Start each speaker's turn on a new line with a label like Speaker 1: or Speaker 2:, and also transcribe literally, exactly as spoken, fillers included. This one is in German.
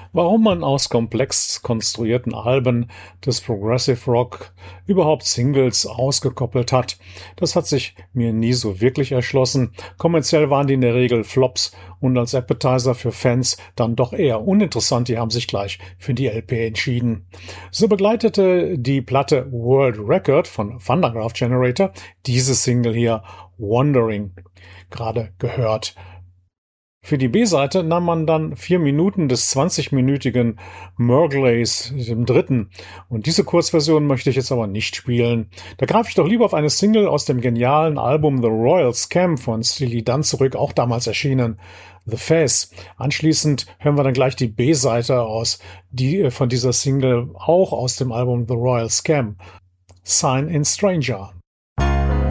Speaker 1: Warum man aus komplex konstruierten Alben des Progressive Rock überhaupt Singles ausgekoppelt hat, das hat sich mir nie so wirklich erschlossen. Kommerziell waren die in der Regel Flops und als Appetizer für Fans dann doch eher uninteressant. Die haben sich gleich für die L P entschieden. So begleitete die Platte World Record von Thundergraph Generator diese Single hier Wandering, gerade gehört. Für die B-Seite nahm man dann vier Minuten des zwanzigminütigen Murgleys, dem dritten. Und diese Kurzversion möchte ich jetzt aber nicht spielen. Da greife ich doch lieber auf eine Single aus dem genialen Album The Royal Scam von Steely Dan zurück, auch damals erschienen. The Face. Anschließend hören wir dann gleich die B-Seite aus, die von dieser Single auch aus dem Album The Royal Scam. Sign in Stranger.